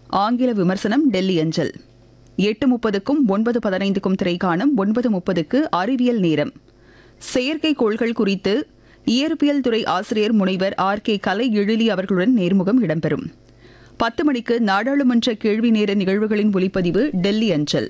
ஆங்கில விமர்சனம் டெல்லி அஞ்சல். 8:30க்கும் 9:15க்கும் திரைக்காணும். 9:30க்கு அறிவியல் நேரம். செயற்கைக்கோள்கள் குறித்து இயற்பியல் துறை ஆசிரியர் முனைவர் R.K. கலை எழிலி அவர்களுடன் நேர்முகம் இடம்பெறும். 10 மணிக்கு நாடாளுமன்ற கேள்வி நேர நிகழ்வுகளின் ஒலிப்பதிவு டெல்லி அஞ்சல்.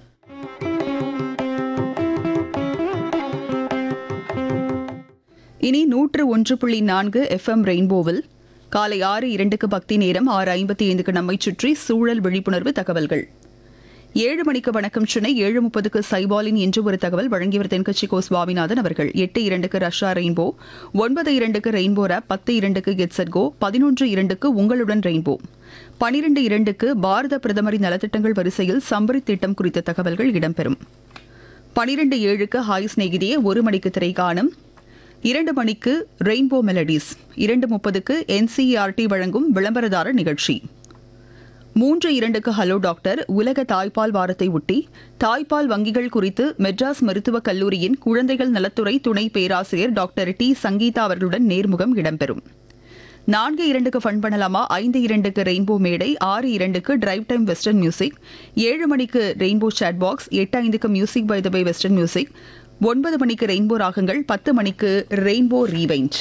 இனி 101.4 FM ரெயின்போவில் காலை 6:02க்கு பக்தி நேரம், 6:55க்கு நம்மை சுற்றி சூழல் விழிப்புணர்வு தகவல்கள். 7 மணிக்கு வணக்கம் சென்னை, 7:30க்கு சைபாலின் இன்று ஒரு தகவல் வழங்கியவர் தென்கட்சி கோ சுவாமிநாதன் அவர்கள். 8:02க்கு Russia rainbow, 9:02க்கு rainbow rape, 10:02க்கு get set go, 11:02க்கு உங்களுடன் ரெயின்போ, 12:02க்கு பாரத பிரதமரின் நலத்திட்டங்கள் வரிசையில் சம்பரித் திட்டம் குறித்த தகவல்கள் இடம்பெறும். 12:07க்கு ஹாய் ஸ்நேகிதியே, 1 மணிக்கு திரைக்காணும். 2 மணிக்கு ரெயின்போ மெலடிஸ், 2:30க்கு NCERT வழங்கும் விளம்பரதார நிகழ்ச்சி. 3:02க்கு ஹலோ டாக்டர். உலக தாய்ப்பால் வாரத்தை ஒட்டி தாய்ப்பால் வங்கிகள் குறித்து மெட்ராஸ் மருத்துவக் கல்லூரியின் குழந்தைகள் நலத்துறை துணை பேராசிரியர் டாக்டர் T. சங்கீதா அவர்களுடன் நேர்முகம் இடம்பெறும். 4:02க்கு ஃபன் பண்ணலாமா, 5:02க்கு ரெயின்போ மேடை, 6:02க்கு டிரைவ் டைம் வெஸ்டர்ன் மியூசிக், 7 மணிக்கு rainbow chat box, 8:05க்கு music by the by western music, 9 மணிக்கு ரெயின்போ ராகங்கள், 10 மணிக்கு ரெயின்போ ரீவைண்ட்.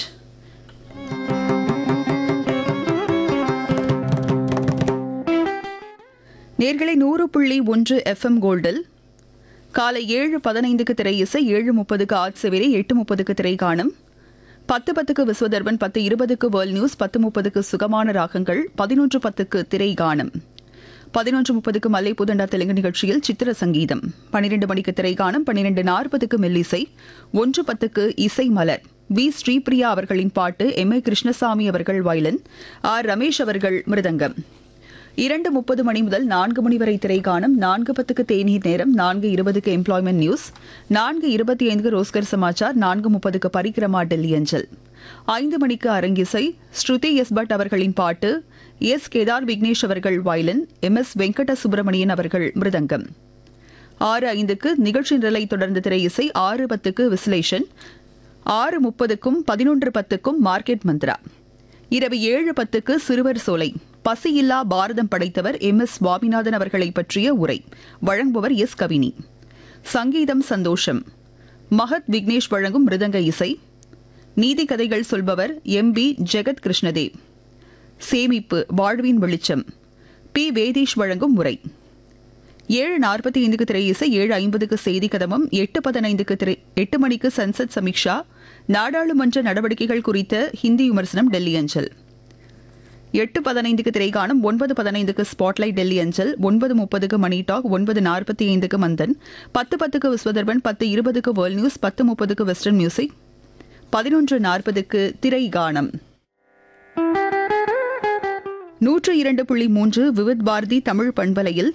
நேர்களை 100.1 FM கோல்டில் காலை 7:15க்கு திரை இசை, 7:30க்கு ஆட்சேவரை, 8:30க்கு திரை காணும். 10:10க்கு விஸ்வதர்பன், 10:20க்கு வேர்ல்ட் நியூஸ், 10:30க்கு சுகமான ராகங்கள், 11:10க்கு திரை காணும். 11:30க்கு மல்லை புதண்டா தெலுங்கு நிகழ்ச்சியில் சித்திர சங்கீதம். 12 மணிக்கு திரை காணும். 12:40க்கு மெல்லிசை, 1:10க்கு இசை மலர். V. ஸ்ரீபிரியா அவர்களின் பாட்டு, M. A. கிருஷ்ணசாமி அவர்கள் வயலின், R. ரமேஷ் அவர்கள் மிருதங்கம். 2:30 மணி முதல் 4 மணி வரை திரை காணும். 4:10க்கு தேநீர் நேரம், 4:20க்கு எம்ப்ளாய்மெண்ட் நியூஸ், 4:25க்கு ரோஸ்கர் சமாச்சார், 4:30க்கு பரிக்கிரமா டெல்லி அஞ்சல். 5 மணிக்கு அரங்கிசை, ஸ்ருதி எஸ். பட் அவர்களின் பாட்டு, S. கேதார் விக்னேஷ் அவர்கள் violin, M. S. Venkata Subramanian அவர்கள் மிருதங்கம். 6:05க்கு நிகழ்ச்சி நிரலை தொடர்ந்து திரை இசை, 6:10க்கு விஸ்லேஷன், 6:30க்கும் 11:10க்கும் மார்க்கெட் மந்த்ரா. இரவு 7:10க்கு சிறுவர் சோலை, பசியில்லா பாரதம் படைத்தவர் M. S. சுவாமிநாதன் அவர்களை பற்றிய உரை வழங்குபவர் S. கவினி. சங்கீதம் சந்தோஷம், மகத் விக்னேஷ் வழங்கும் மிருதங்க இசை. நீதி கதைகள் சொல்பவர் M. B. ஜெகத் கிருஷ்ணதேவ். சேமிப்பு வாழ்வின் வெளிச்சம், P. வேதீஷ் வழங்கும் உரை. 7:45க்கு திரை இசை, 7:50க்கு செய்தி கதமம், 8 மணிக்கு சன்சத் சமீக்ஷா, நாடாளுமன்ற நடவடிக்கைகள் குறித்த ஹிந்தி விமர்சனம் டெல்லி அஞ்சல். 8:15க்கு திரை காணும். 9:15க்கு ஸ்பாட்லைட் டெல்லி அஞ்சல், 9:30க்கு மணி டாக், 9:45க்கு மந்தன், 10:10க்கு Vishwa Darpan, 10:20க்கு world news, 10:30க்கு western music, 11:40க்கு திரை காணும். 102.3 விவித் பாரதி தமிழ் பண்பலையில்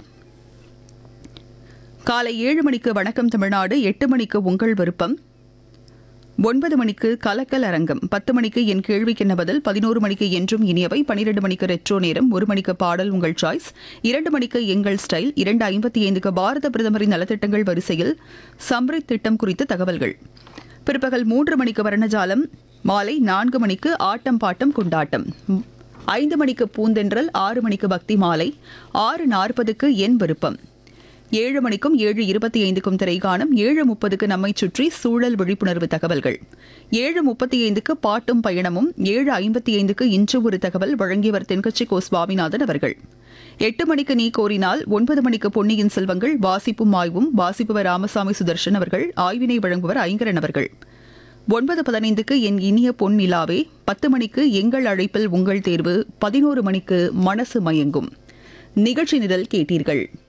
காலை 7 மணிக்கு வணக்கம் தமிழ்நாடு, 8 மணிக்கு உங்கள் விருப்பம், 9 மணிக்கு கலக்கல் அரங்கம், 10 மணிக்கு என் கேள்விக்கென்ன பதில், 11 மணிக்கு என்றும் இனியவை, 12 மணிக்கு ரெட்ரோ நேரம், 1 மணிக்கு பாடல் உங்கள் சாய்ஸ், 2 மணிக்கு எங்கள் ஸ்டைல், 2:55க்கு பாரத பிரதமரின் நலத்திட்டங்கள் வரிசையில் சம்பரித் திட்டம் குறித்த தகவல்கள். பிற்பகல் 3 மணிக்கு வர்ணஜாலம், மாலை 4 மணிக்கு ஆட்டம் பாட்டம் கொண்டாட்டம், 5 மணிக்கு பூந்தென்றல், 6 மணிக்கு பக்தி மாலை, 6:40க்கு என் விருப்பம், 7 மணிக்கும் 7:25க்கும் திரை காணும். 7:30க்கு நம்மை சுற்றி சூழல் விழிப்புணர்வு தகவல்கள், 7:35க்கு பாட்டும் பயணமும், 7:55க்கு இன்று ஒரு தகவல் வழங்கியவர் தென்கட்சி கோ சுவாமிநாதன் அவர்கள். 8 மணிக்கு நீ கோரினால், 9 மணிக்கு பொன்னியின் செல்வங்கள் வாசிப்பும் ஆய்வும், வாசிப்பவர் ராமசாமி சுதர்ஷன் அவர்கள், ஆய்வினை வழங்குவர் ஐங்கரன் அவர்கள். 9:15க்கு என் இனிய பொன் நிலாவே, 10 மணிக்கு எங்கள் அழைப்பில் உங்கள் தேர்வு, 11 மணிக்கு மனசு மயங்கும். நிகழ்ச்சி நிரல் கேட்டீர்கள்.